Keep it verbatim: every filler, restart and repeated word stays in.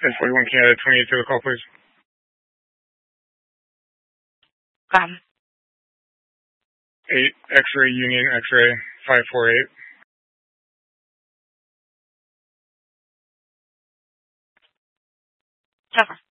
ten forty-one Canada twenty-eight to the call, please. Um. eight X-ray Union X-ray five four eight. Over.